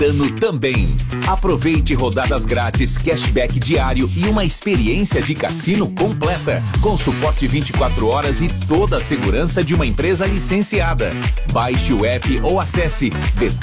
Betano também. Aproveite rodadas grátis, cashback diário e uma experiência de cassino completa, com suporte 24 horas e toda a segurança de uma empresa licenciada. Baixe o app ou acesse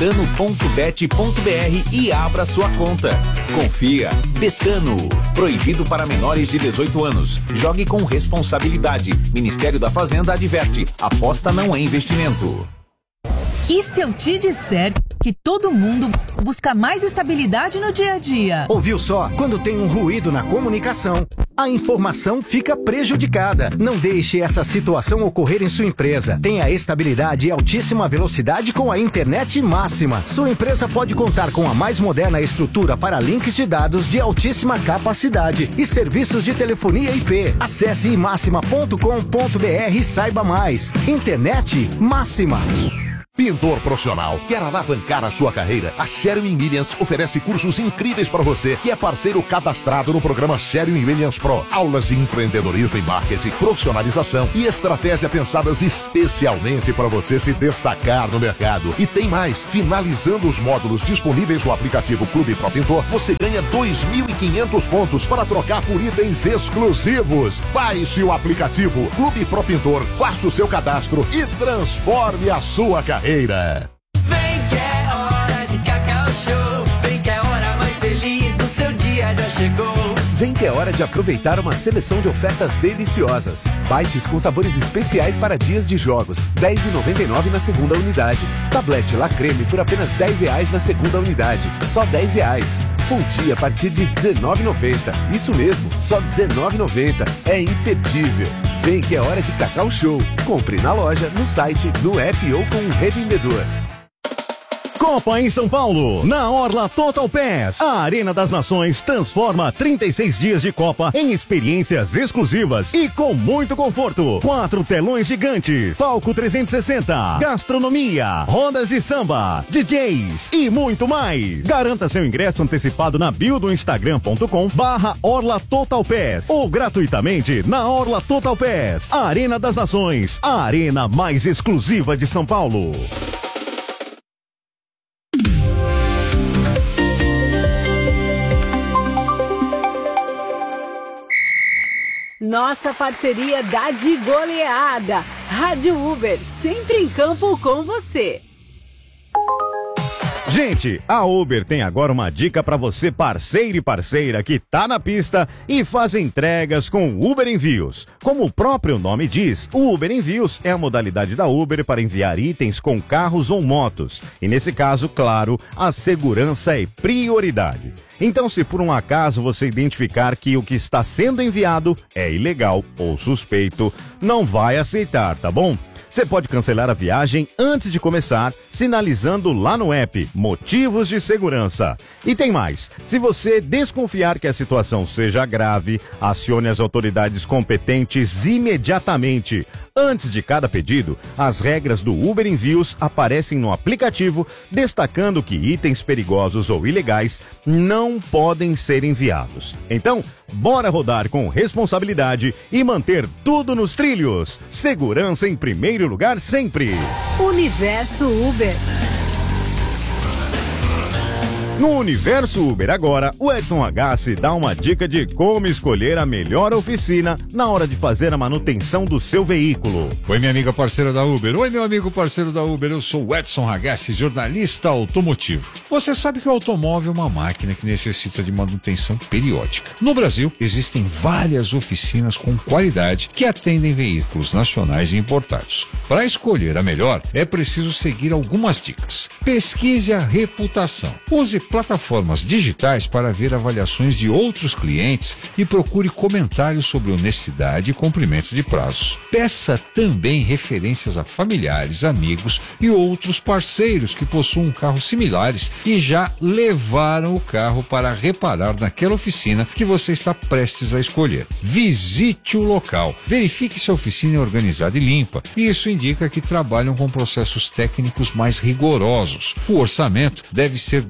betano.bet.br e abra sua conta. Confia. Betano. Proibido para menores de 18 anos. Jogue com responsabilidade. Ministério da Fazenda adverte. Aposta não é investimento. E se eu te disser que todo mundo busca mais estabilidade no dia a dia? Ouviu só? Quando tem um ruído na comunicação, a informação fica prejudicada. Não deixe essa situação ocorrer em sua empresa. Tenha estabilidade e altíssima velocidade com a internet máxima. Sua empresa pode contar com a mais moderna estrutura para links de dados de altíssima capacidade e serviços de telefonia IP. Acesse imaxima.com.br e saiba mais. Internet máxima. Pintor profissional, quer alavancar a sua carreira? A Sherwin-Williams oferece cursos incríveis para você, que é parceiro cadastrado no programa Sherwin-Williams Pro. Aulas de empreendedorismo e marketing, profissionalização e estratégia pensadas especialmente para você se destacar no mercado. E tem mais, finalizando os módulos disponíveis no aplicativo Clube Pro Pintor, você ganha 2.500 pontos para trocar por itens exclusivos. Baixe o aplicativo Clube Pro Pintor, faça o seu cadastro e transforme a sua carreira. Vem que é hora de Cacau Show. Vem que é a hora mais feliz do seu dia já chegou. Vem que é hora de aproveitar uma seleção de ofertas deliciosas. Bites com sabores especiais para dias de jogos, R$ 10,99 na segunda unidade. Tablete La Creme por apenas R$ 10 na segunda unidade, só R$ 10. Fundi a partir de R$ 19,90. Isso mesmo, só R$ 19,90. É imperdível. Vem que é hora de Cacau Show. Compre na loja, no site, no app ou com um revendedor. Copa em São Paulo, na Orla Total Pass. A Arena das Nações transforma 36 dias de Copa em experiências exclusivas e com muito conforto. 4 telões gigantes, palco 360, gastronomia, rodas de samba, DJs e muito mais. Garanta seu ingresso antecipado na bio do instagram.com/Orla Total Pass ou gratuitamente na Orla Total Pass. A Arena das Nações, a arena mais exclusiva de São Paulo. Nossa parceria dá de goleada. Rádio Uber, sempre em campo com você. Gente, a Uber tem agora uma dica para você, parceiro e parceira que tá na pista e faz entregas com Uber Envios. Como o próprio nome diz, o Uber Envios é a modalidade da Uber para enviar itens com carros ou motos. E nesse caso, claro, a segurança é prioridade. Então, se por um acaso você identificar que o que está sendo enviado é ilegal ou suspeito, não vai aceitar, tá bom? Você pode cancelar a viagem antes de começar, sinalizando lá no app Motivos de Segurança. E tem mais, se você desconfiar que a situação seja grave, acione as autoridades competentes imediatamente. Antes de cada pedido, as regras do Uber Envios aparecem no aplicativo, destacando que itens perigosos ou ilegais não podem ser enviados. Então, bora rodar com responsabilidade e manter tudo nos trilhos. Segurança em primeiro lugar sempre. Universo Uber. No Universo Uber agora, o Edson Agassi dá uma dica de como escolher a melhor oficina na hora de fazer a manutenção do seu veículo. Oi, minha amiga parceira da Uber. Oi, meu amigo parceiro da Uber. Eu sou o Edson Agassi, jornalista automotivo. Você sabe que o automóvel é uma máquina que necessita de manutenção periódica. No Brasil, existem várias oficinas com qualidade que atendem veículos nacionais e importados. Para escolher a melhor, é preciso seguir algumas dicas. Pesquise a reputação. Use plataformas digitais para ver avaliações de outros clientes e procure comentários sobre honestidade e cumprimento de prazos. Peça também referências a familiares, amigos e outros parceiros que possuam carros similares e já levaram o carro para reparar naquela oficina que você está prestes a escolher. Visite o local, verifique se a oficina é organizada e limpa. Isso indica que trabalham com processos técnicos mais rigorosos. O orçamento deve ser detalhado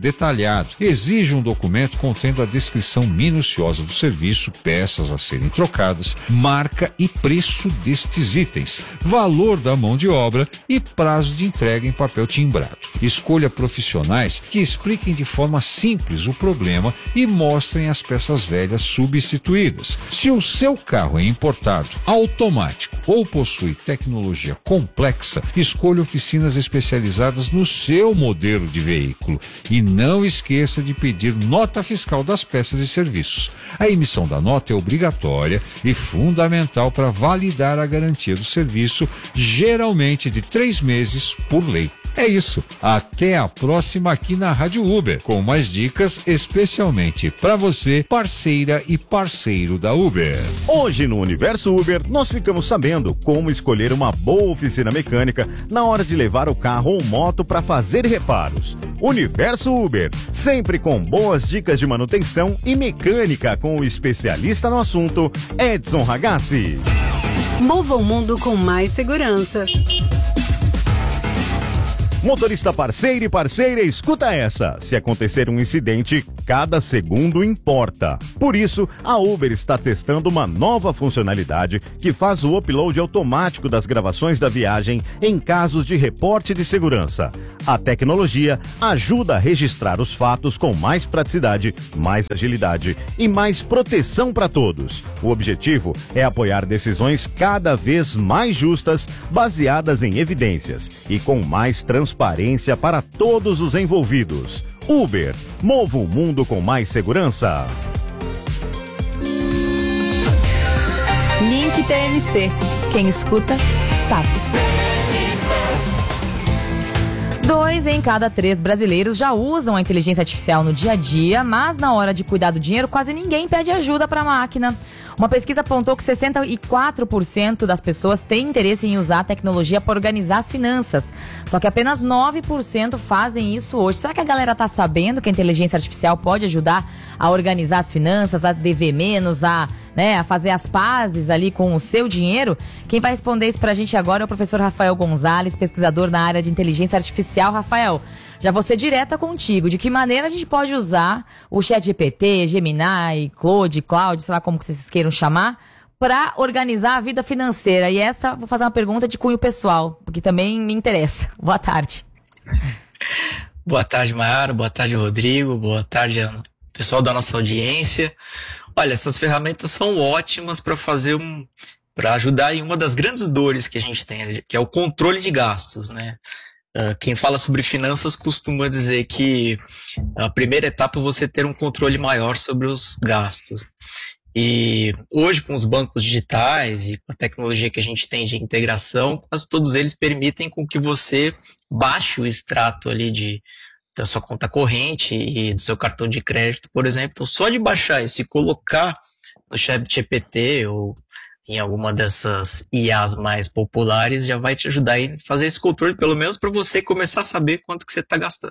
detalhado. Exige um documento contendo a descrição minuciosa do serviço, peças a serem trocadas, marca e preço destes itens, valor da mão de obra e prazo de entrega em papel timbrado. Escolha profissionais que expliquem de forma simples o problema e mostrem as peças velhas substituídas. Se o seu carro é importado, automático ou possui tecnologia complexa, escolha oficinas especializadas no seu modelo de veículo. E não esqueça de pedir nota fiscal das peças e serviços. A emissão da nota é obrigatória e fundamental para validar a garantia do serviço, geralmente de 3 meses por lei. É isso. Até a próxima aqui na Rádio Uber, com mais dicas especialmente para você, parceira e parceiro da Uber. Hoje no Universo Uber, nós ficamos sabendo como escolher uma boa oficina mecânica na hora de levar o carro ou moto para fazer reparos. Universo Uber, sempre com boas dicas de manutenção e mecânica com o especialista no assunto, Edson Ragazzi. Mova o mundo com mais segurança. Motorista parceiro e parceira, escuta essa. Se acontecer um incidente, cada segundo importa. Por isso, a Uber está testando uma nova funcionalidade que faz o upload automático das gravações da viagem em casos de reporte de segurança. A tecnologia ajuda a registrar os fatos com mais praticidade, mais agilidade e mais proteção para todos. O objetivo é apoiar decisões cada vez mais justas, baseadas em evidências e com mais transparência para todos os envolvidos. Uber, mova o mundo com mais segurança. Link TMC. Quem escuta, sabe. 2 em cada 3 brasileiros já usam a inteligência artificial no dia a dia, mas na hora de cuidar do dinheiro, quase ninguém pede ajuda para a máquina. Uma pesquisa apontou que 64% das pessoas têm interesse em usar a tecnologia para organizar as finanças. Só que apenas 9% fazem isso hoje. Será que a galera tá sabendo que a inteligência artificial pode ajudar a organizar as finanças, a dever menos, a fazer as pazes ali com o seu dinheiro? Quem vai responder isso pra gente agora é o professor Rafael Gonzalez, pesquisador na área de inteligência artificial. Rafael, já vou ser direta contigo. De que maneira a gente pode usar o ChatGPT, Gemini, Claude, sei lá como que vocês queiram chamar, para organizar a vida financeira? E essa, vou fazer uma pergunta de cunho pessoal, porque também me interessa. Boa tarde. Boa tarde, Mayara. Boa tarde, Rodrigo. Boa tarde, pessoal da nossa audiência. Olha, essas ferramentas são ótimas para ajudar em uma das grandes dores que a gente tem, que é o controle de gastos, né? Quem fala sobre finanças costuma dizer que a primeira etapa é você ter um controle maior sobre os gastos. E hoje, com os bancos digitais e com a tecnologia que a gente tem de integração, quase todos eles permitem com que você baixe o extrato ali da sua conta corrente e do seu cartão de crédito, por exemplo. Então, só de baixar isso e colocar no ChatGPT ou em alguma dessas IAs mais populares, já vai te ajudar a fazer esse controle, pelo menos para você começar a saber quanto que você está gastando.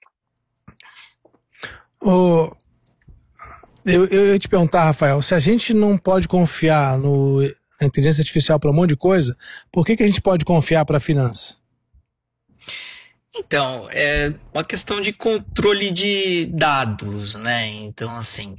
Eu ia te perguntar, Rafael, se a gente não pode confiar na inteligência artificial para um monte de coisa, por que a gente pode confiar para a finança? Então, é uma questão de controle de dados, né? Então, assim,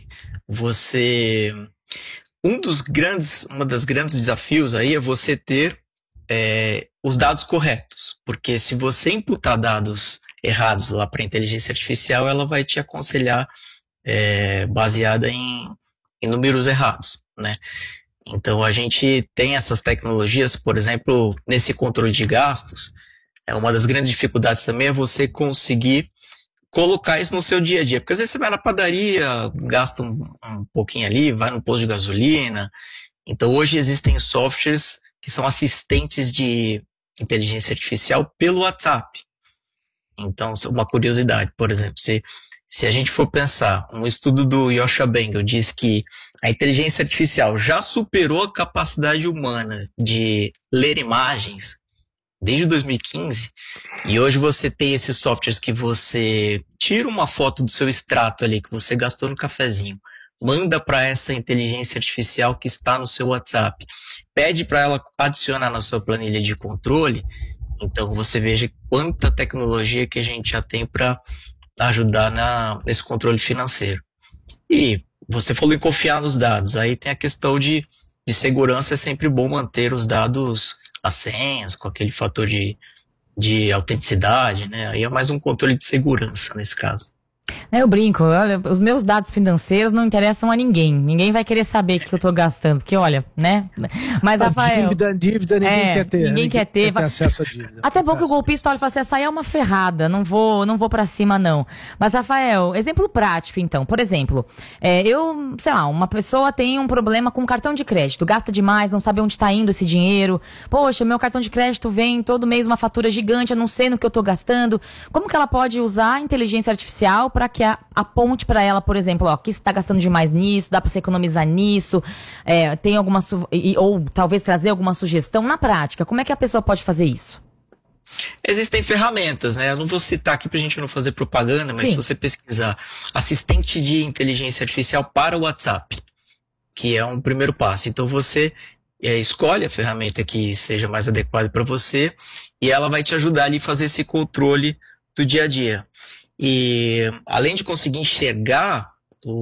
uma das grandes desafios aí é você ter os dados corretos, porque se você imputar dados errados lá para a inteligência artificial, ela vai te aconselhar baseada em números errados, né? Então a gente tem essas tecnologias, por exemplo, nesse controle de gastos, uma das grandes dificuldades também é você conseguir colocar isso no seu dia a dia, porque às vezes você vai na padaria, gasta um pouquinho ali, vai no posto de gasolina. Então hoje existem softwares que são assistentes de inteligência artificial pelo WhatsApp. Então, uma curiosidade, por exemplo, se a gente for pensar, um estudo do Yoshua Bengel diz que a inteligência artificial já superou a capacidade humana de ler imagens desde 2015, e hoje você tem esses softwares que você tira uma foto do seu extrato ali, que você gastou no cafezinho, manda para essa inteligência artificial que está no seu WhatsApp, pede para ela adicionar na sua planilha de controle. Então você veja quanta tecnologia que a gente já tem para ajudar nesse controle financeiro. E você falou em confiar nos dados, aí tem a questão de segurança, é sempre bom manter os dados, as senhas, com aquele fator de autenticidade, né? Aí é mais um controle de segurança nesse caso. Eu brinco, olha, os meus dados financeiros não interessam a ninguém. Ninguém vai querer saber o que eu tô gastando, porque olha, né? Mas, Rafael... Dívida ninguém quer ter. Ninguém quer ter acesso à dívida. Até bom que o golpista olha e fala assim, essa aí é uma ferrada, não vou pra cima não. Mas, Rafael, exemplo prático então. Por exemplo, uma pessoa tem um problema com cartão de crédito, gasta demais, não sabe onde tá indo esse dinheiro. Poxa, meu cartão de crédito vem todo mês uma fatura gigante, eu não sei no que eu tô gastando. Como que ela pode usar a inteligência artificial para que aponte para ela, por exemplo, aqui você está gastando demais nisso, dá para você economizar nisso, tem alguma ou talvez trazer alguma sugestão na prática? Como é que a pessoa pode fazer isso? Existem ferramentas, né? Eu não vou citar aqui para a gente não fazer propaganda, mas se você pesquisar assistente de inteligência artificial para o WhatsApp, que é um primeiro passo. Então você escolhe a ferramenta que seja mais adequada para você e ela vai te ajudar ali a fazer esse controle do dia a dia. E além de conseguir enxergar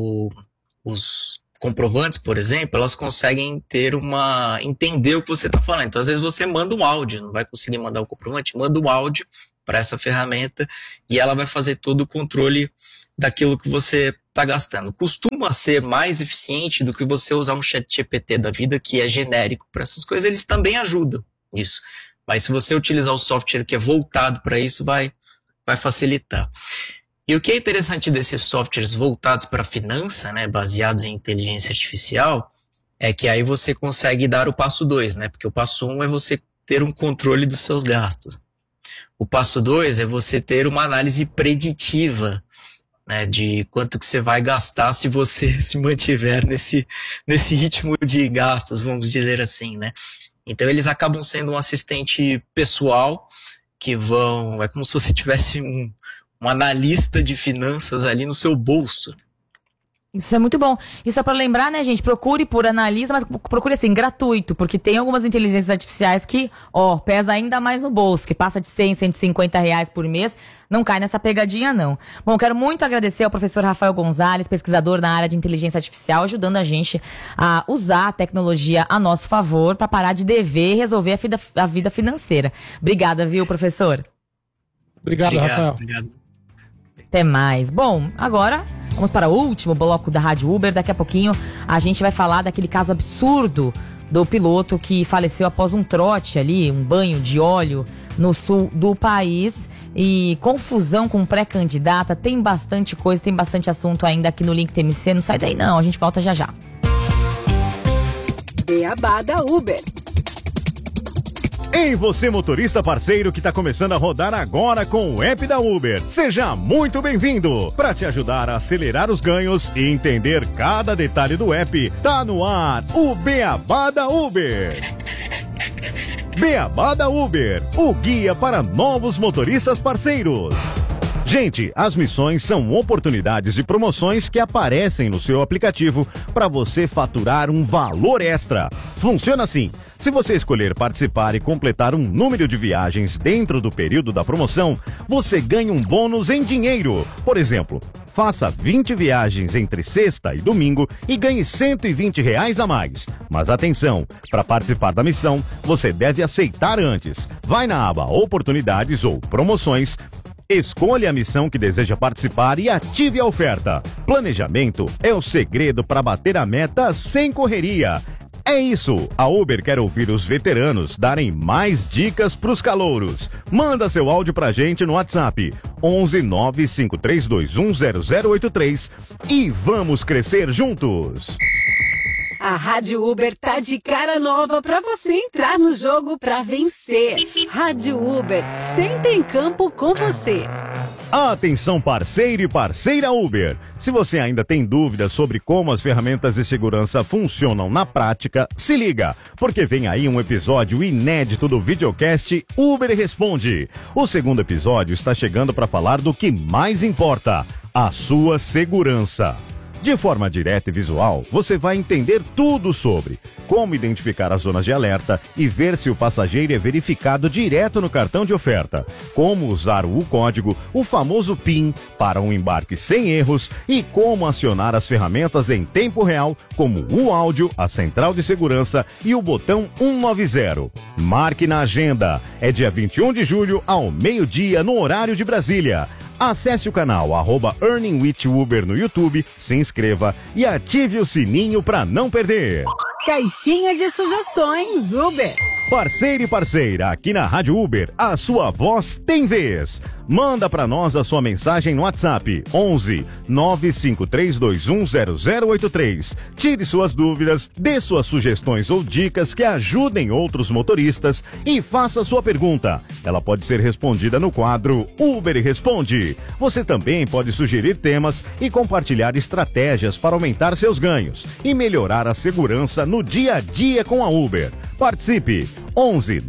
os comprovantes, por exemplo, elas conseguem entender o que você está falando. Então, às vezes você manda um áudio, não vai conseguir mandar o comprovante, manda um áudio para essa ferramenta e ela vai fazer todo o controle daquilo que você está gastando. Costuma ser mais eficiente do que você usar um ChatGPT da vida, que é genérico para essas coisas. Eles também ajudam nisso. Mas se você utilizar o software que é voltado para isso, vai facilitar. E o que é interessante desses softwares voltados para a finança, né, baseados em inteligência artificial, é que aí você consegue dar o passo 2, né? Porque o passo 1 é você ter um controle dos seus gastos. O passo 2 é você ter uma análise preditiva, né, de quanto que você vai gastar se você se mantiver nesse ritmo de gastos, vamos dizer assim, né? Então eles acabam sendo um assistente pessoal que é como se você tivesse um analista de finanças ali no seu bolso. Isso é muito bom. Isso é para lembrar, né, gente? Procure por analista, mas procure assim, gratuito, porque tem algumas inteligências artificiais que, pesa ainda mais no bolso, que passa de 100, 150 reais por mês, não cai nessa pegadinha, não. Bom, quero muito agradecer ao professor Rafael Gonzalez, pesquisador na área de inteligência artificial, ajudando a gente a usar a tecnologia a nosso favor para parar de dever e resolver a vida financeira. Obrigada, viu, professor? Obrigado, Rafael. Obrigado. Até mais. Bom, agora vamos para o último bloco da Rádio Uber. Daqui a pouquinho a gente vai falar daquele caso absurdo do piloto que faleceu após um trote ali, um banho de óleo no sul do país. E confusão com pré-candidata. Tem bastante coisa, tem bastante assunto ainda aqui no Link TMC. Não sai daí não, a gente volta já já. Beabá da Uber. Ei, você motorista parceiro que está começando a rodar agora com o app da Uber. Seja muito bem-vindo! Para te ajudar a acelerar os ganhos e entender cada detalhe do app, tá no ar o Beabá da Uber. Beabá da Uber, o guia para novos motoristas parceiros. Gente, as missões são oportunidades de promoções que aparecem no seu aplicativo para você faturar um valor extra. Funciona assim. Se você escolher participar e completar um número de viagens dentro do período da promoção, você ganha um bônus em dinheiro. Por exemplo, faça 20 viagens entre sexta e domingo e ganhe R$120 a mais. Mas atenção, para participar da missão, você deve aceitar antes. Vai na aba Oportunidades ou Promoções, escolha a missão que deseja participar e ative a oferta. Planejamento é o segredo para bater a meta sem correria. É isso, a Uber quer ouvir os veteranos darem mais dicas pros calouros. Manda seu áudio pra gente no WhatsApp 11 95321 0083 e vamos crescer juntos. A Rádio Uber tá de cara nova pra você entrar no jogo pra vencer. Rádio Uber, sempre em campo com você. Atenção parceiro e parceira Uber! Se você ainda tem dúvidas sobre como as ferramentas de segurança funcionam na prática, se liga, porque vem aí um episódio inédito do videocast Uber Responde. O segundo episódio está chegando para falar do que mais importa, a sua segurança. De forma direta e visual, você vai entender tudo sobre como identificar as zonas de alerta e ver se o passageiro é verificado direto no cartão de oferta, como usar o código, o famoso PIN, para um embarque sem erros e como acionar as ferramentas em tempo real, como o áudio, a central de segurança e o botão 190. Marque na agenda. É dia 21 de julho ao meio-dia no horário de Brasília. Acesse o canal @EarningWithUber no YouTube, se inscreva e ative o sininho para não perder. Caixinha de sugestões Uber. Parceiro e parceira, aqui na Rádio Uber, a sua voz tem vez. Manda para nós a sua mensagem no WhatsApp 11 953210083. Tire suas dúvidas, dê suas sugestões ou dicas que ajudem outros motoristas e faça sua pergunta. Ela pode ser respondida no quadro Uber Responde. Você também pode sugerir temas e compartilhar estratégias para aumentar seus ganhos e melhorar a segurança no dia a dia com a Uber. Participe! 11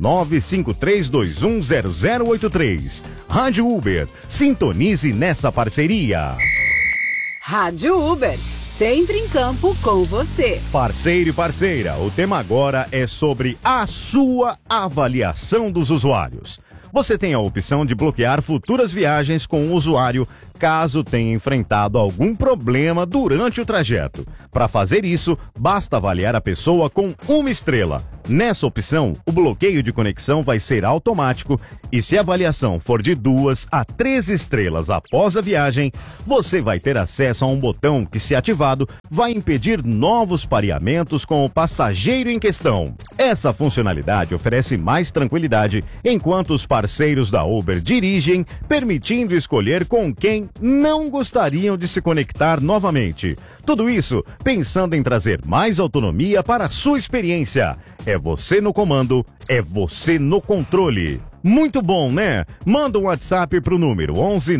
953210083. Rádio Uber, sintonize nessa parceria. Rádio Uber, sempre em campo com você. Parceiro e parceira, o tema agora é sobre a sua avaliação dos usuários. Você tem a opção de bloquear futuras viagens com o usuário caso tenha enfrentado algum problema durante o trajeto. Para fazer isso, basta avaliar a pessoa com 1 estrela. Nessa opção, o bloqueio de conexão vai ser automático e se a avaliação for de 2 a 3 estrelas após a viagem, você vai ter acesso a um botão que, se ativado, vai impedir novos pareamentos com o passageiro em questão. Essa funcionalidade oferece mais tranquilidade enquanto os parceiros da Uber dirigem, permitindo escolher com quem não gostariam de se conectar novamente. Tudo isso pensando em trazer mais autonomia para a sua experiência. É você no comando, é você no controle. Muito bom, né? Manda um WhatsApp pro número 11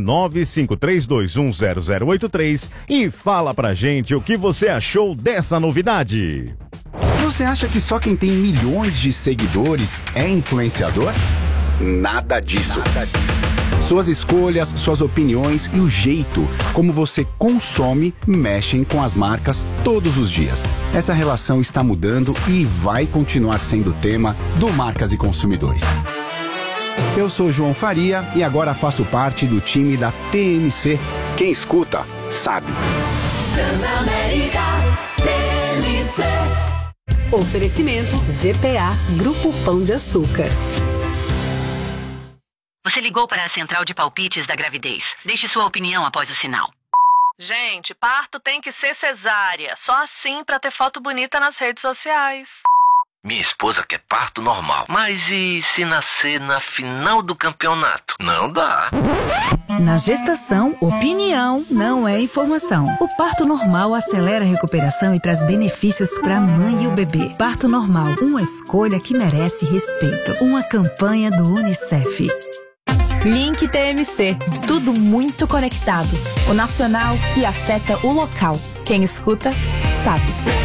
953210083 e fala pra gente o que você achou dessa novidade. Você acha que só quem tem milhões de seguidores é influenciador? Nada disso. Suas escolhas, suas opiniões e o jeito como você consome mexem com as marcas todos os dias. Essa relação está mudando e vai continuar sendo tema do Marcas e Consumidores. Eu sou João Faria e agora faço parte do time da TMC. Quem escuta, sabe. Transamérica TMC. Oferecimento GPA, Grupo Pão de Açúcar. Você ligou para a central de palpites da gravidez. Deixe sua opinião após o sinal. Gente, parto tem que ser cesárea. Só assim pra ter foto bonita nas redes sociais. Minha esposa quer parto normal. Mas e se nascer na final do campeonato? Não dá. Na gestação, opinião não é informação. O parto normal acelera a recuperação e traz benefícios para a mãe e o bebê. Parto normal, uma escolha que merece respeito. Uma campanha do UNICEF. Link TMC, tudo muito conectado. O nacional que afeta o local. Quem escuta, sabe.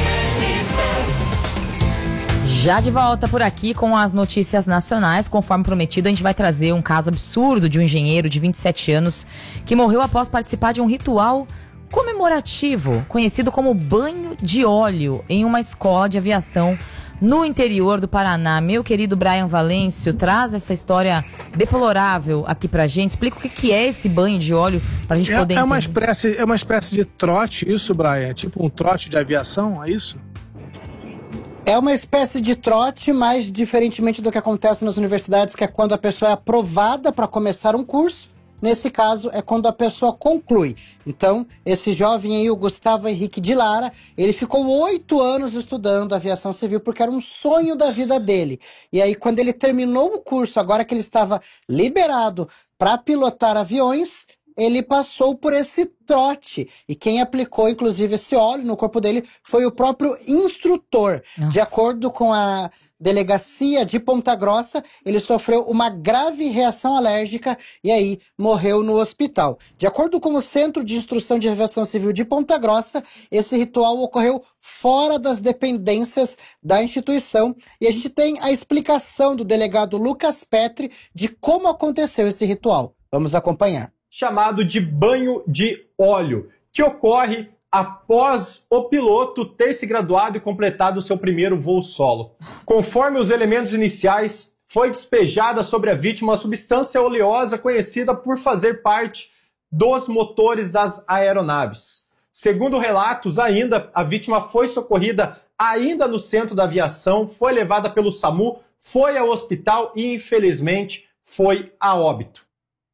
Já de volta por aqui com as notícias nacionais. Conforme prometido, a gente vai trazer um caso absurdo de um engenheiro de 27 anos que morreu após participar de um ritual comemorativo, conhecido como banho de óleo, em uma escola de aviação no interior do Paraná. Meu querido Brian Valêncio traz essa história deplorável aqui pra gente. Explica o que é esse banho de óleo pra gente poder entender. É uma espécie de trote isso, Brian? Tipo um trote de aviação, é isso? É uma espécie de trote, mas diferentemente do que acontece nas universidades, que é quando a pessoa é aprovada para começar um curso. Nesse caso, é quando a pessoa conclui. Então, esse jovem aí, o Gustavo Henrique de Lara, ele ficou 8 anos estudando aviação civil porque era um sonho da vida dele. E aí, quando ele terminou o curso, agora que ele estava liberado para pilotar aviões, ele passou por esse trote. E quem aplicou, inclusive, esse óleo no corpo dele foi o próprio instrutor. Nossa. De acordo com a delegacia de Ponta Grossa, ele sofreu uma grave reação alérgica e aí morreu no hospital. De acordo com o Centro de Instrução de Aviação Civil de Ponta Grossa, esse ritual ocorreu fora das dependências da instituição e a gente tem a explicação do delegado Lucas Petri de como aconteceu esse ritual. Vamos acompanhar. Chamado de banho de óleo, que ocorre após o piloto ter se graduado e completado o seu primeiro voo solo. Conforme os elementos iniciais, foi despejada sobre a vítima uma substância oleosa conhecida por fazer parte dos motores das aeronaves. Segundo relatos ainda, a vítima foi socorrida ainda no centro da aviação, foi levada pelo SAMU, foi ao hospital e, infelizmente, foi a óbito.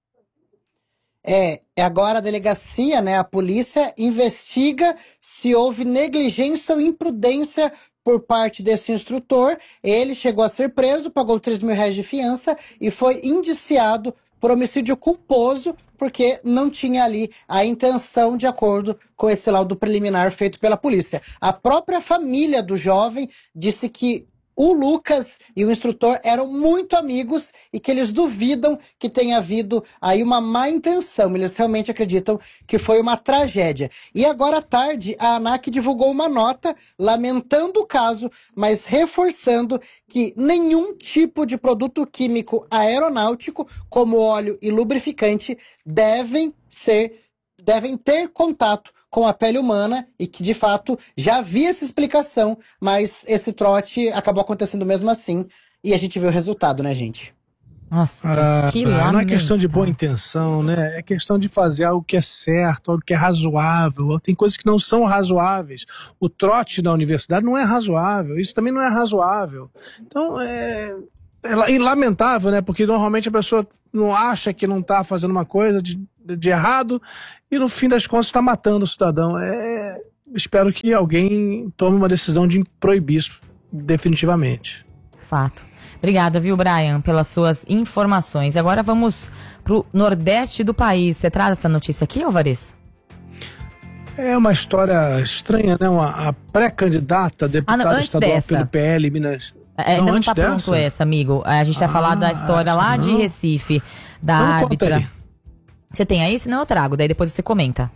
Agora a delegacia, né, a polícia, investiga se houve negligência ou imprudência por parte desse instrutor. Ele chegou a ser preso, pagou R$3.000 de fiança e foi indiciado por homicídio culposo, porque não tinha ali a intenção de acordo com esse laudo preliminar feito pela polícia. A própria família do jovem disse que o Lucas e o instrutor eram muito amigos e que eles duvidam que tenha havido aí uma má intenção. Eles realmente acreditam que foi uma tragédia. E agora à tarde, a ANAC divulgou uma nota lamentando o caso, mas reforçando que nenhum tipo de produto químico aeronáutico, como óleo e lubrificante, devem ter contato com a pele humana e que, de fato, já havia essa explicação, mas esse trote acabou acontecendo mesmo assim e a gente viu o resultado, né, gente? Nossa, que lamentável. Não é questão de boa intenção, né? É questão de fazer algo que é certo, algo que é razoável. Tem coisas que não são razoáveis. O trote na universidade não é razoável, isso também não é razoável. Então, é lamentável, né? Porque normalmente a pessoa não acha que não está fazendo uma coisa de errado e no fim das contas está matando o cidadão. Espero que alguém tome uma decisão de proibir isso definitivamente. Fato. Obrigada, viu, Brian, pelas suas informações. Agora vamos pro Nordeste do país. Você traz essa notícia aqui, Alvarez? É uma história estranha, né? A pré-candidata deputada estadual pelo PL Minas... Ainda não está pronto essa, amigo. A gente vai falar da história lá de Recife, da árbitra. Você tem aí? Senão eu trago, daí depois você comenta.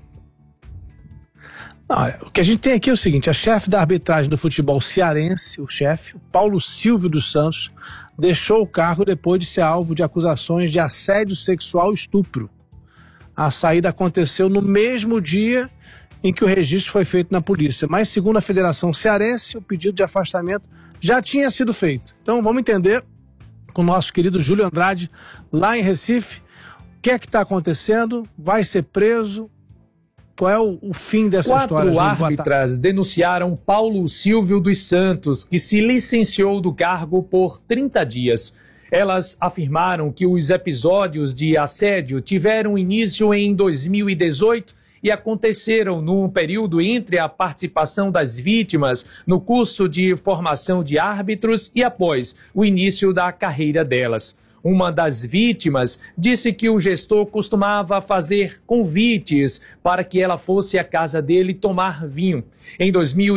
O que a gente tem aqui é o seguinte: a chefe da arbitragem do futebol cearense, o chefe, Paulo Silvio dos Santos, deixou o cargo depois de ser alvo de acusações de assédio sexual e estupro. A saída aconteceu no mesmo dia em que o registro foi feito na polícia, mas segundo a Federação Cearense, o pedido de afastamento já tinha sido feito. Então vamos entender com o nosso querido Júlio Andrade, lá em Recife, o que é que está acontecendo, vai ser preso, qual é o fim dessa história? 4 árbitras denunciaram Paulo Silvio dos Santos, que se licenciou do cargo por 30 dias. Elas afirmaram que os episódios de assédio tiveram início em 2018 e aconteceram num período entre a participação das vítimas no curso de formação de árbitros e após o início da carreira delas. Uma das vítimas disse que o gestor costumava fazer convites para que ela fosse à casa dele tomar vinho. Em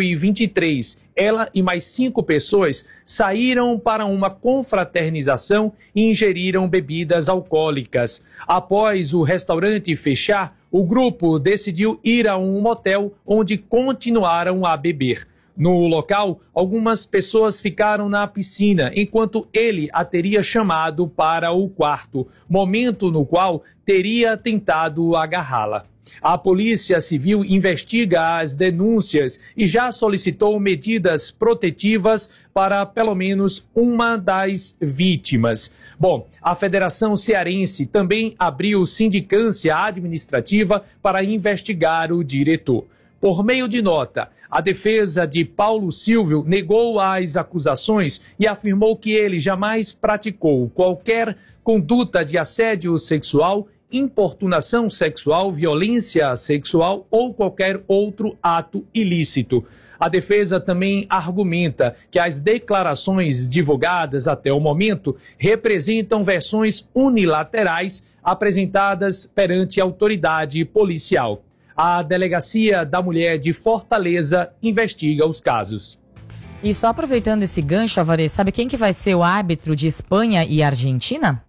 2023, ela e mais 5 pessoas saíram para uma confraternização e ingeriram bebidas alcoólicas. Após o restaurante fechar, o grupo decidiu ir a um motel onde continuaram a beber. No local, algumas pessoas ficaram na piscina, enquanto ele a teria chamado para o quarto, momento no qual teria tentado agarrá-la. A Polícia Civil investiga as denúncias e já solicitou medidas protetivas para pelo menos uma das vítimas. Bom, a Federação Cearense também abriu sindicância administrativa para investigar o diretor. Por meio de nota, a defesa de Paulo Silvio negou as acusações e afirmou que ele jamais praticou qualquer conduta de assédio sexual, importunação sexual, violência sexual ou qualquer outro ato ilícito. A defesa também argumenta que as declarações divulgadas até o momento representam versões unilaterais apresentadas perante a autoridade policial. A Delegacia da Mulher de Fortaleza investiga os casos. E só aproveitando esse gancho, Alvarez, sabe quem que vai ser o árbitro de Espanha e Argentina?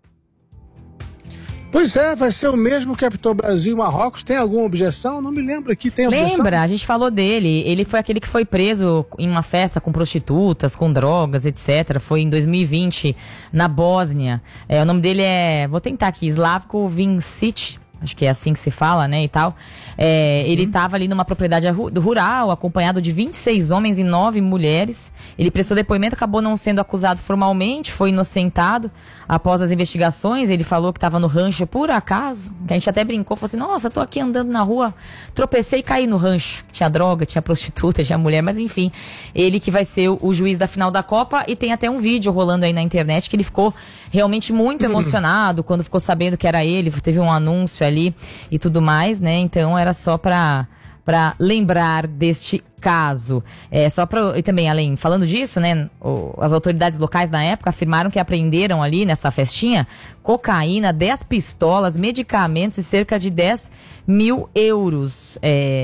Pois é, vai ser o mesmo que apitou Brasil e Marrocos. Tem alguma objeção? Não me lembro aqui. Tem objeção? Lembra, a gente falou dele. Ele foi aquele que foi preso em uma festa com prostitutas, com drogas, etc. Foi em 2020, na Bósnia. O nome dele vou tentar aqui, Slavko Vincic. Acho que é assim que se fala, né, e tal. Ele estava ali numa propriedade rural, acompanhado de 26 homens e 9 mulheres. Ele prestou depoimento, acabou não sendo acusado formalmente, foi inocentado. Após as investigações, ele falou que estava no rancho por acaso. A gente até brincou, falou assim, nossa, tô aqui andando na rua, tropecei e caí no rancho. Tinha droga, tinha prostituta, tinha mulher, mas enfim. Ele que vai ser o juiz da final da Copa, e tem até um vídeo rolando aí na internet que ele ficou realmente muito emocionado quando ficou sabendo que era ele, teve um anúncio ali e tudo mais, né? Então era só pra lembrar deste caso. E também, além, falando disso, né, as autoridades locais na época afirmaram que apreenderam ali nessa festinha cocaína, 10 pistolas, medicamentos e cerca de 10 mil euros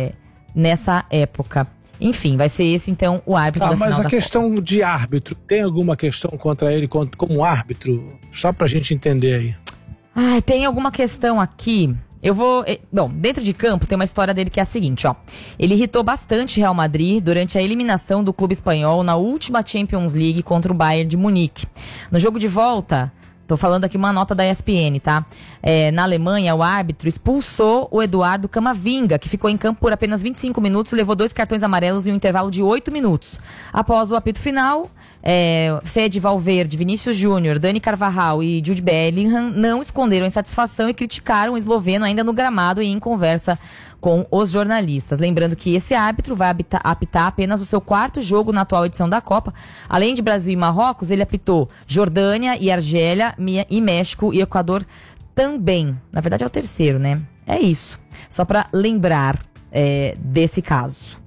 nessa época. Enfim, vai ser esse então o árbitro da final mas a da questão Copa. de árbitro, tem alguma questão contra ele como árbitro? Só pra gente entender aí. Tem alguma questão aqui. Bom, dentro de campo tem uma história dele que é a seguinte, ó. Ele irritou bastante Real Madrid durante a eliminação do clube espanhol na última Champions League contra o Bayern de Munique. No jogo de volta, tô falando aqui uma nota da ESPN, tá? Na Alemanha, o árbitro expulsou o Eduardo Camavinga, que ficou em campo por apenas 25 minutos e levou 2 cartões amarelos em um intervalo de 8 minutos. Após o apito final, Fede Valverde, Vinícius Júnior, Dani Carvajal e Jude Bellingham não esconderam a insatisfação e criticaram o esloveno ainda no gramado e em conversa com os jornalistas. Lembrando que esse árbitro vai apitar apenas o seu 4º jogo na atual edição da Copa. Além de Brasil e Marrocos, ele apitou Jordânia e Argélia e México e Equador também. Na verdade é o 3º, né? É isso. Só para lembrar desse caso.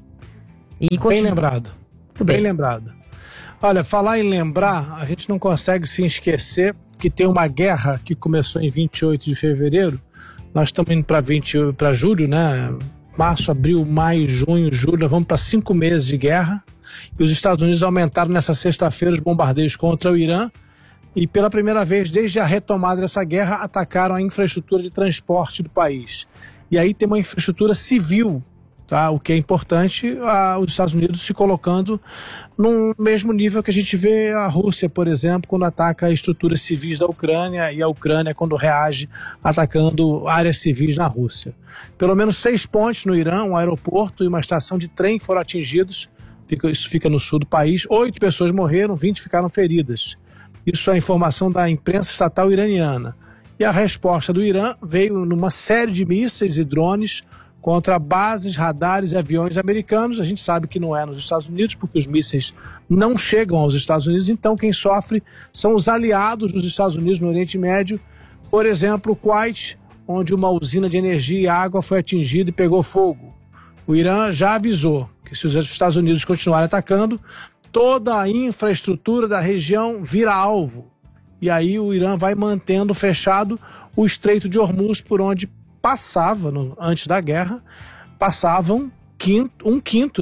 Bem lembrado. Bem lembrado. Olha, falar em lembrar, a gente não consegue se esquecer que tem uma guerra que começou em 28 de fevereiro. Nós estamos indo para julho, né? Março, abril, maio, junho, julho. Nós vamos para 5 meses de guerra. E os Estados Unidos aumentaram nessa sexta-feira os bombardeios contra o Irã. E pela primeira vez, desde a retomada dessa guerra, atacaram a infraestrutura de transporte do país. E aí tem uma infraestrutura civil, tá? O que é importante, os Estados Unidos se colocando no mesmo nível que a gente vê a Rússia, por exemplo, quando ataca estruturas civis da Ucrânia, e a Ucrânia quando reage atacando áreas civis na Rússia. Pelo menos 6 pontes no Irã, um aeroporto e uma estação de trem foram atingidos. Isso fica no sul do país. 8 pessoas morreram, 20 ficaram feridas. Isso é a informação da imprensa estatal iraniana. E a resposta do Irã veio numa série de mísseis e drones contra bases, radares e aviões americanos. A gente sabe que não é nos Estados Unidos, porque os mísseis não chegam aos Estados Unidos, então quem sofre são os aliados dos Estados Unidos no Oriente Médio. Por exemplo, o Kuwait, onde uma usina de energia e água foi atingida e pegou fogo. O Irã já avisou que se os Estados Unidos continuarem atacando, toda a infraestrutura da região vira alvo. E aí o Irã vai mantendo fechado o Estreito de Hormuz, por onde passava, antes da guerra, passava um quinto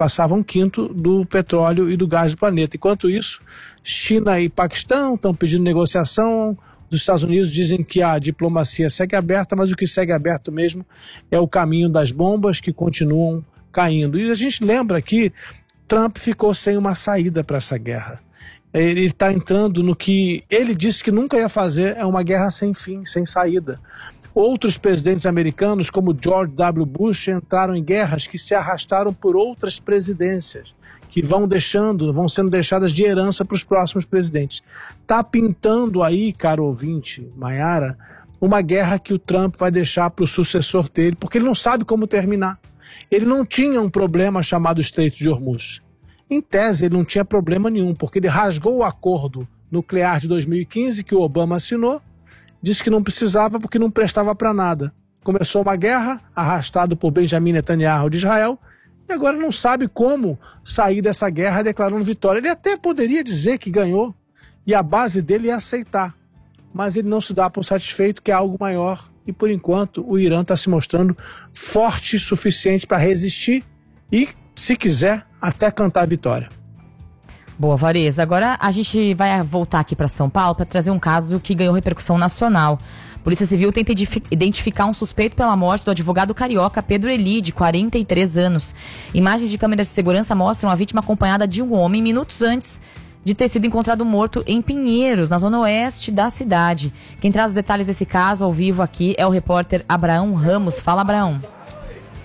do petróleo e do gás do planeta. Enquanto isso, China e Paquistão estão pedindo negociação. Os Estados Unidos dizem que a diplomacia segue aberta, mas o que segue aberto mesmo é o caminho das bombas que continuam caindo. E a gente lembra que Trump ficou sem uma saída para essa guerra. Ele está entrando no que ele disse que nunca ia fazer, é uma guerra sem fim, sem saída. Outros presidentes americanos, como George W. Bush, entraram em guerras que se arrastaram por outras presidências, que vão sendo deixadas de herança para os próximos presidentes. Está pintando aí, caro ouvinte, Maiara, uma guerra que o Trump vai deixar para o sucessor dele, porque ele não sabe como terminar. Ele não tinha um problema chamado Estreito de Hormuz. Em tese, ele não tinha problema nenhum, porque ele rasgou o acordo nuclear de 2015, que o Obama assinou, disse que não precisava porque não prestava para nada. Começou uma guerra, arrastado por Benjamin Netanyahu de Israel, e agora não sabe como sair dessa guerra declarando vitória. Ele até poderia dizer que ganhou, e a base dele é aceitar. Mas ele não se dá por satisfeito, que é algo maior, e por enquanto o Irã está se mostrando forte o suficiente para resistir e, se quiser, até cantar a vitória. Boa, Varese. Agora a gente vai voltar aqui para São Paulo para trazer um caso que ganhou repercussão nacional. A Polícia Civil tenta identificar um suspeito pela morte do advogado carioca Pedro Eli, de 43 anos. Imagens de câmeras de segurança mostram a vítima acompanhada de um homem minutos antes de ter sido encontrado morto em Pinheiros, na zona oeste da cidade. Quem traz os detalhes desse caso ao vivo aqui é o repórter Abraão Ramos. Fala, Abraão.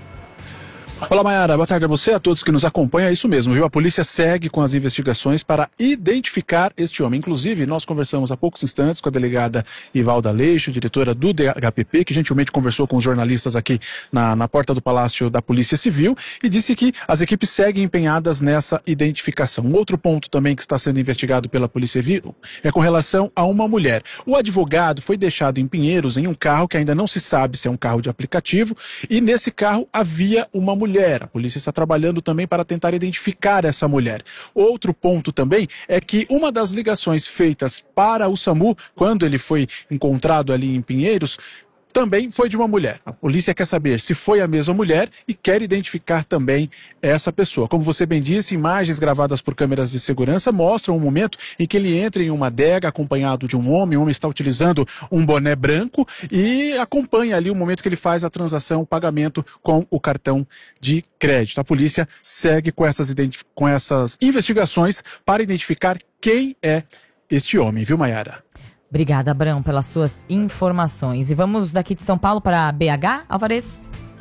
Olá, Mayara. Boa tarde a você, a todos que nos acompanham. É isso mesmo, viu? A polícia segue com as investigações para identificar este homem. Inclusive, nós conversamos há poucos instantes com a delegada Ivalda Leixo, diretora do DHPP, que gentilmente conversou com os jornalistas aqui na porta do Palácio da Polícia Civil e disse que as equipes seguem empenhadas nessa identificação. Outro ponto também que está sendo investigado pela Polícia Civil é com relação a uma mulher. O advogado foi deixado em Pinheiros em um carro que ainda não se sabe se é um carro de aplicativo e nesse carro havia uma mulher. A polícia está trabalhando também para tentar identificar essa mulher. Outro ponto também é que uma das ligações feitas para o SAMU, quando ele foi encontrado ali em Pinheiros, também foi de uma mulher. A polícia quer saber se foi a mesma mulher e quer identificar também essa pessoa. Como você bem disse, imagens gravadas por câmeras de segurança mostram um momento em que ele entra em uma adega acompanhado de um homem. O homem está utilizando um boné branco e acompanha ali o momento que ele faz a transação, o pagamento com o cartão de crédito. A polícia segue com essas investigações para identificar quem é este homem, viu, Mayara? Obrigada, Abrão, pelas suas informações. E vamos daqui de São Paulo para BH, Alvarez?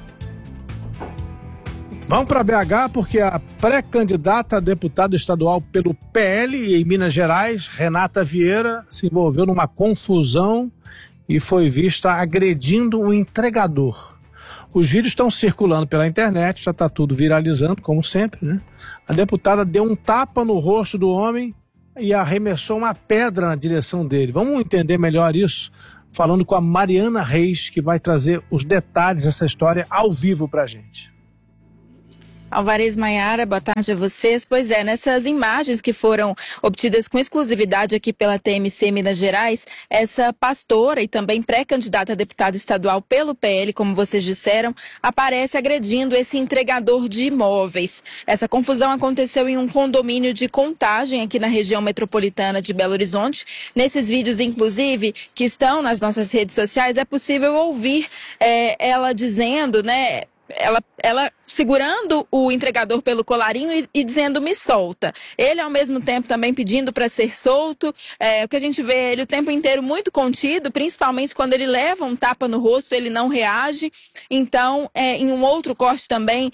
Vamos para BH porque a pré-candidata a deputada estadual pelo PL em Minas Gerais, Renata Vieira, se envolveu numa confusão e foi vista agredindo o entregador. Os vídeos estão circulando pela internet, já está tudo viralizando, como sempre, né? A deputada deu um tapa no rosto do homem e arremessou uma pedra na direção dele. Vamos entender melhor isso, falando com a Mariana Reis, que vai trazer os detalhes dessa história ao vivo pra gente. Alvarez, Mayara, boa tarde a vocês. Pois é, nessas imagens que foram obtidas com exclusividade aqui pela TMC Minas Gerais, essa pastora e também pré-candidata a deputada estadual pelo PL, como vocês disseram, aparece agredindo esse entregador de imóveis. Essa confusão aconteceu em um condomínio de Contagem aqui na região metropolitana de Belo Horizonte. Nesses vídeos, inclusive, que estão nas nossas redes sociais, é possível ouvir ela dizendo, né? Ela segurando o entregador pelo colarinho e dizendo me solta. Ele ao mesmo tempo também pedindo para ser solto. O que a gente vê ele o tempo inteiro muito contido, principalmente quando ele leva um tapa no rosto, ele não reage. Então, em um outro corte também,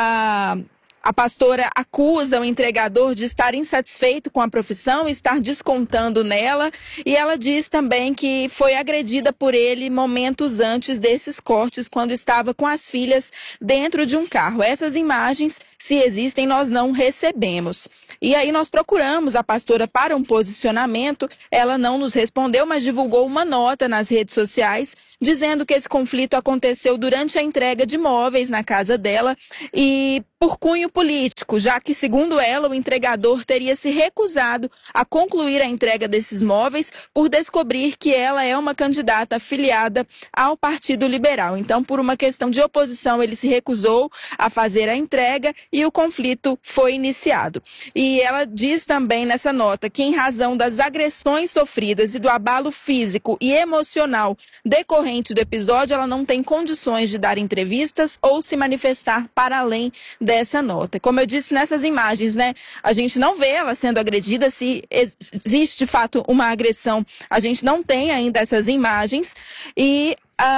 a pastora acusa o entregador de estar insatisfeito com a profissão e estar descontando nela. E ela diz também que foi agredida por ele momentos antes desses cortes, quando estava com as filhas dentro de um carro. Essas imagens, se existem, nós não recebemos. E aí nós procuramos a pastora para um posicionamento. Ela não nos respondeu, mas divulgou uma nota nas redes sociais dizendo que esse conflito aconteceu durante a entrega de móveis na casa dela e por cunho político, já que, segundo ela, o entregador teria se recusado a concluir a entrega desses móveis por descobrir que ela é uma candidata afiliada ao Partido Liberal. Então, por uma questão de oposição, ele se recusou a fazer a entrega e o conflito foi iniciado. E ela diz também nessa nota que, em razão das agressões sofridas e do abalo físico e emocional decorrente do episódio, ela não tem condições de dar entrevistas ou se manifestar para além dessa nota. Como eu disse nessas imagens, né, a gente não vê ela sendo agredida. Se existe de fato uma agressão, a gente não tem ainda essas imagens e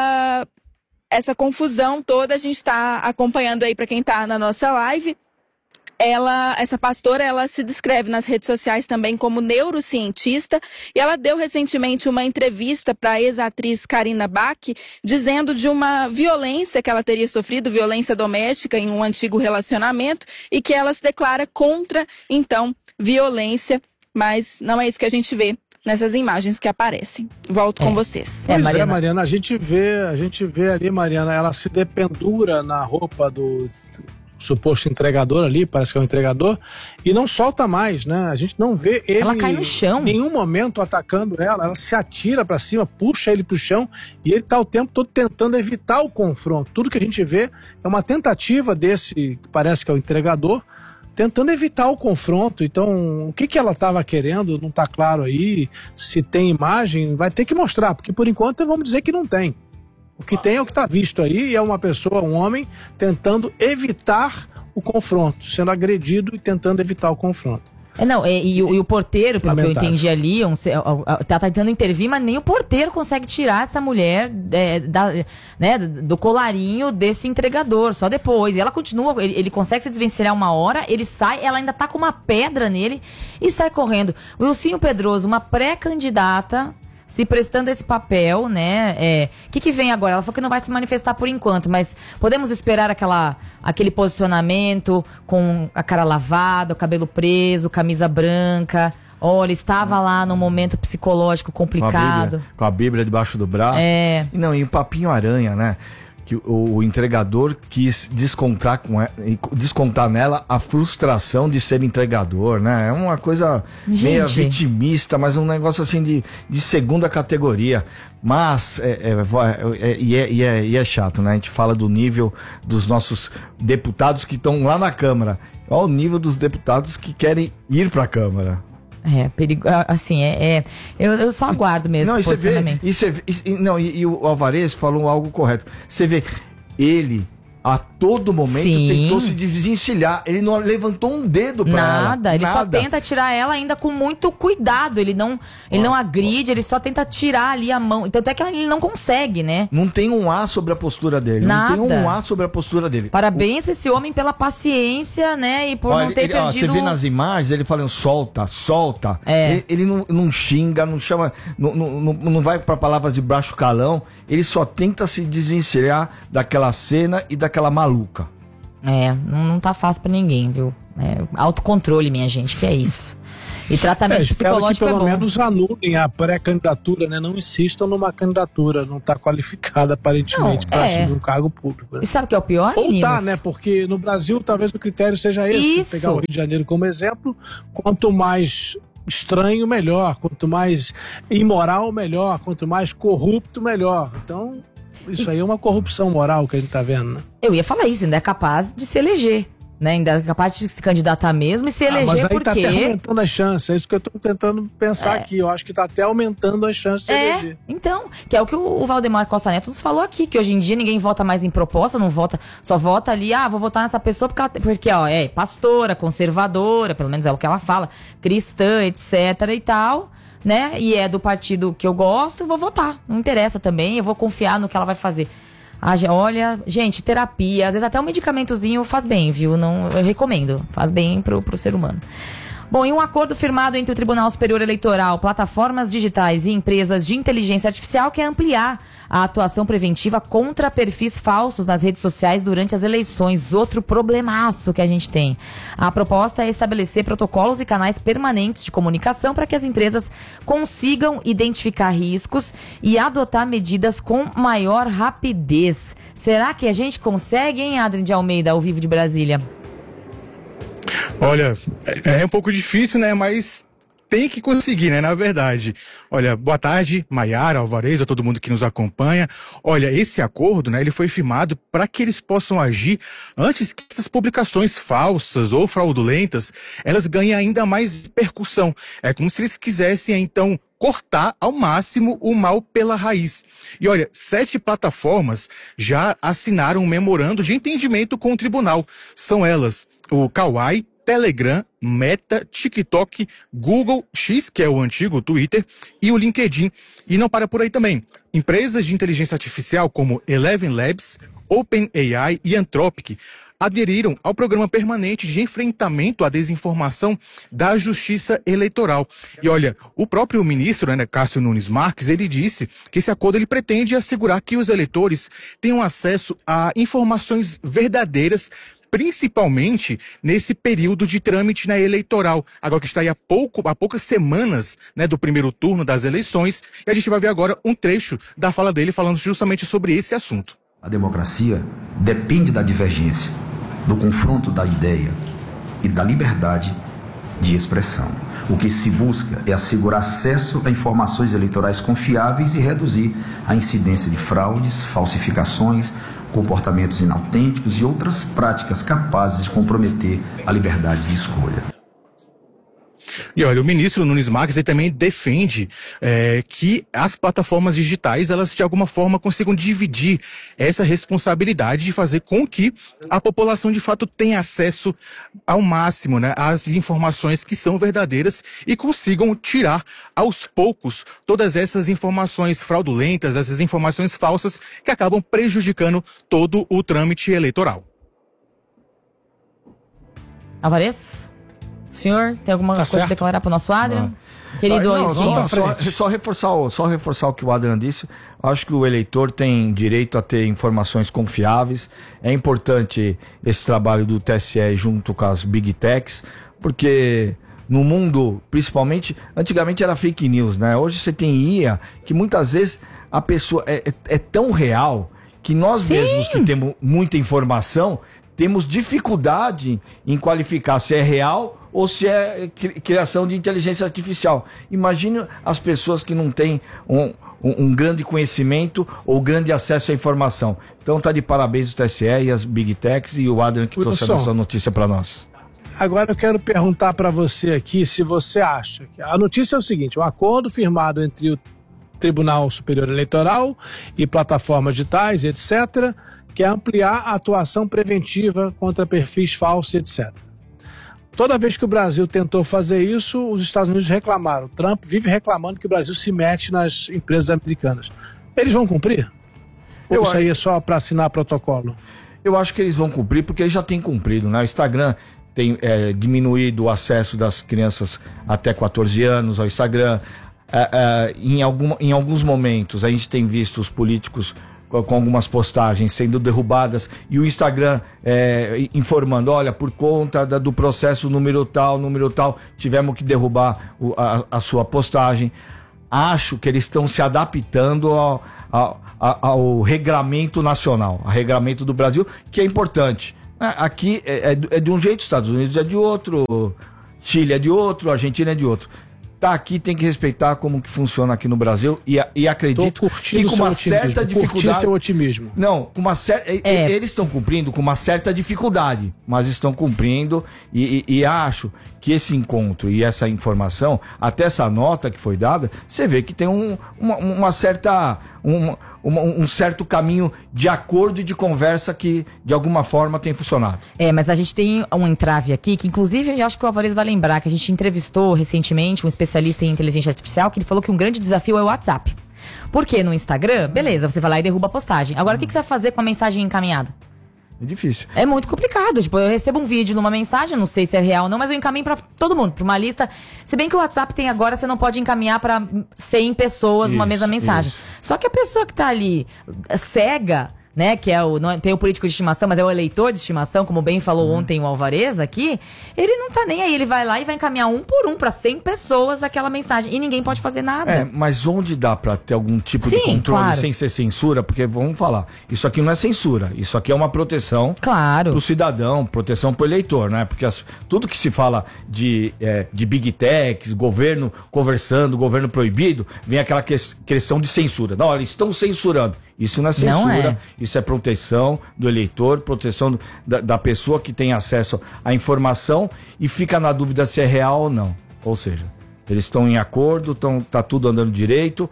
essa confusão toda a gente está acompanhando aí para quem está na nossa live. Essa pastora, ela se descreve nas redes sociais também como neurocientista e ela deu recentemente uma entrevista para a ex-atriz Karina Bach, dizendo de uma violência que ela teria sofrido, violência doméstica em um antigo relacionamento, e que ela se declara contra, então, violência, mas não é isso que a gente vê nessas imagens que aparecem. Volto com vocês. Mariana, a gente vê ali, Mariana, ela se dependura na roupa do suposto entregador ali, parece que é um entregador, e não solta mais, né? A gente não vê ele... Ela cai no chão. Em nenhum momento atacando ela se atira pra cima, puxa ele pro chão, e ele tá o tempo todo tentando evitar o confronto. Tudo que a gente vê é uma tentativa desse, que parece que é o entregador, tentando evitar o confronto. Então, o que ela estava querendo, não tá claro aí. Se tem imagem, vai ter que mostrar, porque por enquanto vamos dizer que não tem. O que tem é o que está visto aí, e é uma pessoa, um homem, tentando evitar o confronto, sendo agredido e tentando evitar o confronto. E o porteiro, pelo que eu entendi ali, tá tentando intervir, mas nem o porteiro consegue tirar essa mulher do colarinho desse entregador, só depois. E ela continua, ele consegue se desvencilhar uma hora, ele sai, ela ainda tá com uma pedra nele e sai correndo. Wilsinho Pedroso, uma pré-candidata, se prestando esse papel, né? Que vem agora? Ela falou que não vai se manifestar por enquanto, mas podemos esperar aquele posicionamento com a cara lavada, o cabelo preso, camisa branca. Olha, estava lá num momento psicológico complicado. Com a Bíblia debaixo do braço. E o papinho aranha, né? Que o entregador quis descontar nela a frustração de ser entregador, né? É uma coisa meio vitimista, mas um negócio assim de segunda categoria. Mas é chato, né? A gente fala do nível dos nossos deputados que estão lá na Câmara. Olha o nível dos deputados que querem ir para a Câmara. Eu só aguardo mesmo esse posicionamento. E o Alvarez falou algo correto. Você vê, ele a todo momento tentou se desvencilhar. Ele não levantou um dedo pra ela. Nada, ele só tenta tirar ela ainda com muito cuidado. Ele não agride, ele só tenta tirar ali a mão. Tanto é que ele não consegue, né? Não tem um A sobre a postura dele. Nada. Não tem um A sobre a postura dele. Parabéns pra esse homem pela paciência, né? E por não ter perdido... Você vê nas imagens, ele falando solta. Ele não xinga, não chama... Não vai pra palavras de baixo calão. Ele só tenta se desvencilhar daquela cena e daquela maluca. Não tá fácil pra ninguém, viu? Autocontrole, minha gente, que é isso. E tratamento psicológico que pelo menos anulem a pré-candidatura, né? Não insistam numa candidatura, não tá qualificada aparentemente para assumir um cargo público. Né? E sabe o que é o pior, Ou tá, né? Porque no Brasil talvez o critério seja esse. Isso. Pegar o Rio de Janeiro como exemplo, quanto mais estranho, melhor. Quanto mais imoral, melhor. Quanto mais corrupto, melhor. Então, isso aí é uma corrupção moral que a gente tá vendo, né? Eu ia falar isso, ainda é capaz de se eleger, né? Ainda é capaz de se candidatar mesmo e se eleger mas aí porque... tá até aumentando as chances, é isso que eu tô tentando pensar aqui. Eu acho que tá até aumentando as chances de se eleger. Então, que é o que o Valdemar Costa Neto nos falou aqui, que hoje em dia ninguém vota mais em proposta, não vota, só vota ali, vou votar nessa pessoa porque é pastora, conservadora, pelo menos é o que ela fala, cristã, etc e tal, né? E é do partido que eu gosto, vou votar. Não interessa também, eu vou confiar no que ela vai fazer. Olha, gente, terapia, às vezes até um medicamentozinho faz bem, viu? Eu recomendo, faz bem pro ser humano. Bom, em um acordo firmado entre o Tribunal Superior Eleitoral, plataformas digitais e empresas de inteligência artificial quer ampliar a atuação preventiva contra perfis falsos nas redes sociais durante as eleições. Outro problemaço que a gente tem. A proposta é estabelecer protocolos e canais permanentes de comunicação para que as empresas consigam identificar riscos e adotar medidas com maior rapidez. Será que a gente consegue, hein, Adrien de Almeida, ao vivo de Brasília? Olha, é um pouco difícil, né? Mas tem que conseguir, né? Na verdade. Olha, boa tarde, Maiara, Alvarez, a todo mundo que nos acompanha. Olha, esse acordo, né? Ele foi firmado para que eles possam agir antes que essas publicações falsas ou fraudulentas, elas ganhem ainda mais repercussão. É como se eles quisessem, então, cortar ao máximo o mal pela raiz. E olha, 7 plataformas já assinaram um memorando de entendimento com o tribunal. São elas o Kawaii, Telegram, Meta, TikTok, Google, X, que é o antigo Twitter, e o LinkedIn. E não para por aí também. Empresas de inteligência artificial como Eleven Labs, OpenAI e Anthropic aderiram ao programa permanente de enfrentamento à desinformação da Justiça Eleitoral. E olha, o próprio ministro, né, Cássio Nunes Marques, ele disse que esse acordo ele pretende assegurar que os eleitores tenham acesso a informações verdadeiras, principalmente nesse período de trâmite na eleitoral, agora que está aí há poucas semanas, né, do primeiro turno das eleições, e a gente vai ver agora um trecho da fala dele falando justamente sobre esse assunto. A democracia depende da divergência, do confronto da ideia e da liberdade de expressão. O que se busca é assegurar acesso a informações eleitorais confiáveis e reduzir a incidência de fraudes, falsificações, comportamentos inautênticos e outras práticas capazes de comprometer a liberdade de escolha. E olha, o ministro Nunes Marques ele também defende que as plataformas digitais, elas de alguma forma consigam dividir essa responsabilidade de fazer com que a população de fato tenha acesso ao máximo, né, às informações que são verdadeiras e consigam tirar aos poucos todas essas informações fraudulentas, essas informações falsas que acabam prejudicando todo o trâmite eleitoral. Alvarez? Senhor, tem alguma coisa a declarar para o nosso Adrian? Querido, só reforçar o que o Adrian disse. Acho que o eleitor tem direito a ter informações confiáveis. É importante esse trabalho do TSE junto com as Big Techs, porque no mundo, principalmente, antigamente era fake news, né? Hoje você tem IA, que muitas vezes a pessoa é tão real que nós mesmos que temos muita informação, temos dificuldade em qualificar se é real ou se é criação de inteligência artificial. Imagine as pessoas que não têm um grande conhecimento ou grande acesso à informação. Então tá de parabéns o TSE e as Big Techs e o Adrian que trouxe essa notícia para nós. Agora eu quero perguntar para você aqui se você acha que a notícia é o seguinte: um acordo firmado entre o Tribunal Superior Eleitoral e plataformas digitais, etc., quer ampliar a atuação preventiva contra perfis falsos, etc. Toda vez que o Brasil tentou fazer isso, os Estados Unidos reclamaram. Trump vive reclamando que o Brasil se mete nas empresas americanas. Eles vão cumprir? Ou isso aí é só para assinar protocolo? Eu acho que eles vão cumprir porque eles já têm cumprido, né? O Instagram tem diminuído o acesso das crianças até 14 anos ao Instagram. Em alguns momentos a gente tem visto os políticos com algumas postagens sendo derrubadas e o Instagram informando, olha, por conta do processo número tal, tivemos que derrubar a sua postagem. Acho que eles estão se adaptando ao regramento nacional, ao regramento do Brasil, que é importante. Aqui é de um jeito, Estados Unidos é de outro, Chile é de outro, Argentina é de outro. Tá aqui, tem que respeitar como que funciona aqui no Brasil e acredito que com uma certa dificuldade... seu otimismo. Não, com uma certa... Eles estão cumprindo com uma certa dificuldade, mas estão cumprindo e acho que esse encontro e essa informação, até essa nota que foi dada, você vê que tem um certo caminho de acordo e de conversa que, de alguma forma, tem funcionado. Mas a gente tem um entrave aqui, que inclusive eu acho que o Alvarez vai lembrar, que a gente entrevistou recentemente um especialista em inteligência artificial, que ele falou que um grande desafio é o WhatsApp. Porque no Instagram, beleza, você vai lá e derruba a postagem. Agora, o que você vai fazer com a mensagem encaminhada? É difícil. É muito complicado. Tipo, eu recebo um vídeo numa mensagem, não sei se é real ou não, mas eu encaminho pra todo mundo, pra uma lista. Se bem que o WhatsApp tem agora, você não pode encaminhar pra 100 pessoas uma mesma mensagem. Só que a pessoa que tá ali cega, né, que não tem o político de estimação, mas é o eleitor de estimação, como bem falou ontem o Alvarez aqui, ele não tá nem aí, ele vai lá e vai encaminhar um por um pra 100 pessoas aquela mensagem, e ninguém pode fazer nada. Mas onde dá pra ter algum tipo de controle sem ser censura, porque vamos falar, isso aqui não é censura, isso aqui é uma proteção pro cidadão, proteção pro eleitor, né, porque tudo que se fala de Big Techs, governo conversando, governo proibido, vem aquela questão de censura. Não, eles estão censurando. Isso não é censura, isso é proteção do eleitor, proteção da pessoa que tem acesso à informação e fica na dúvida se é real ou não. Ou seja, eles estão em acordo, tá tudo andando direito.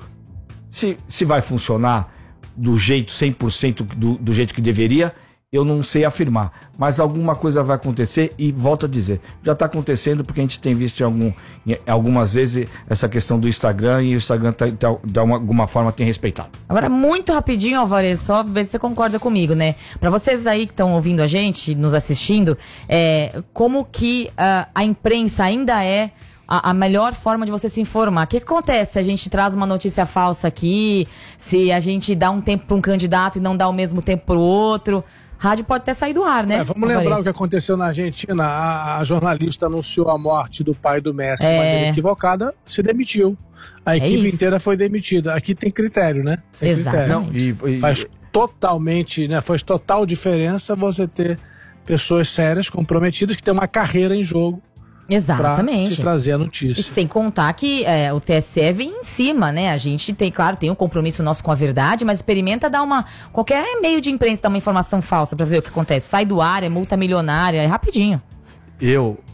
Se vai funcionar do jeito 100% do jeito que deveria, eu não sei afirmar. Mas alguma coisa vai acontecer e volto a dizer, já está acontecendo porque a gente tem visto algumas vezes essa questão do Instagram e o Instagram de alguma forma tem respeitado. Agora, muito rapidinho, Alvarez, só ver se você concorda comigo, né? Para vocês aí que estão ouvindo a gente, nos assistindo, como que a imprensa ainda é a melhor forma de você se informar. O que acontece se a gente traz uma notícia falsa aqui, se a gente dá um tempo para um candidato e não dá o mesmo tempo para o outro? Rádio pode até sair do ar, né? Vamos lembrar o que aconteceu na Argentina. A jornalista anunciou a morte do pai do Messi de maneira equivocada, se demitiu. A equipe inteira foi demitida. Aqui tem critério, né? Exatamente. Faz totalmente, né? Faz total diferença você ter pessoas sérias, comprometidas, que têm uma carreira em jogo. Exatamente. Pra te trazer a notícia. E sem contar que o TSE vem em cima, né? A gente tem, claro, tem um compromisso nosso com a verdade, mas experimenta dar qualquer meio de imprensa dar uma informação falsa pra ver o que acontece. Sai do ar, é multa milionária, é rapidinho.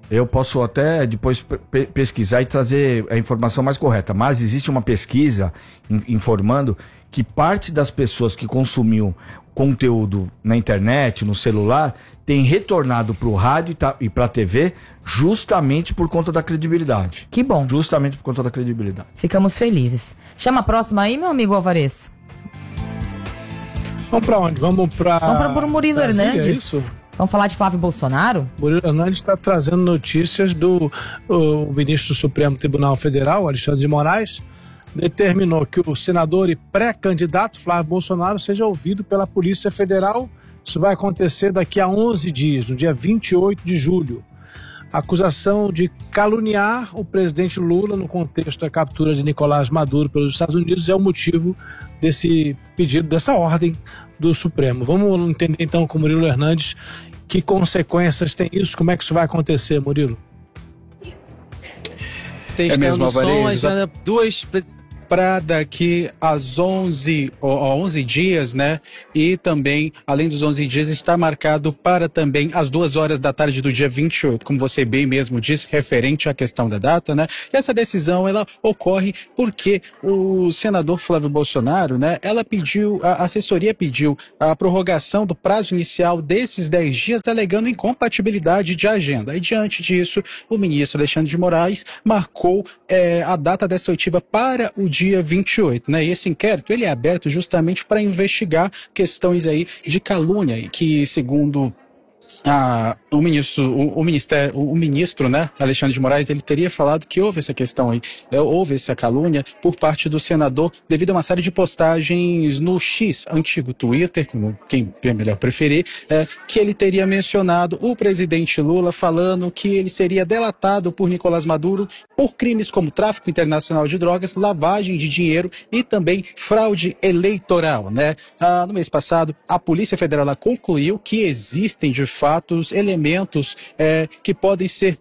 Eu posso até depois pesquisar e trazer a informação mais correta, mas existe uma pesquisa informando que parte das pessoas que consumiam conteúdo na internet, no celular, tem retornado para o rádio e para a TV justamente por conta da credibilidade. Que bom. Justamente por conta da credibilidade. Ficamos felizes. Chama a próxima aí, meu amigo Alvarez. Vamos para onde? Vamos para o Murilo Hernandes. É isso? Vamos falar de Flávio Bolsonaro? Murilo Hernandes está trazendo notícias do ministro do Supremo Tribunal Federal, Alexandre de Moraes, determinou que o senador e pré-candidato Flávio Bolsonaro seja ouvido pela Polícia Federal. Isso vai acontecer daqui a 11 dias, no dia 28 de julho. A acusação de caluniar o presidente Lula no contexto da captura de Nicolás Maduro pelos Estados Unidos é o motivo desse pedido, dessa ordem do Supremo. Vamos entender então com o Murilo Hernandes que consequências tem isso, como é que isso vai acontecer, Murilo? Testando o som, as duas... Para daqui às 11 dias, né? E também, além dos 11 dias, está marcado para também às 2 horas da tarde do dia 28, como você bem mesmo disse, referente à questão da data, né? E essa decisão, ela ocorre porque o senador Flávio Bolsonaro, né? A assessoria pediu a prorrogação do prazo inicial desses 10 dias, alegando incompatibilidade de agenda. E diante disso, o ministro Alexandre de Moraes marcou a data dessa oitiva para o dia 28, né? E esse inquérito, ele é aberto justamente para investigar questões aí de calúnia, que segundo o ministro, né, Alexandre de Moraes, ele teria falado que houve essa questão aí, houve essa calúnia por parte do senador devido a uma série de postagens no X, antigo Twitter, como quem é melhor preferir, que ele teria mencionado o presidente Lula falando que ele seria delatado por Nicolás Maduro por crimes como tráfico internacional de drogas, lavagem de dinheiro e também fraude eleitoral, né? No mês passado, a Polícia Federal concluiu que existem de fato elementos que podem ser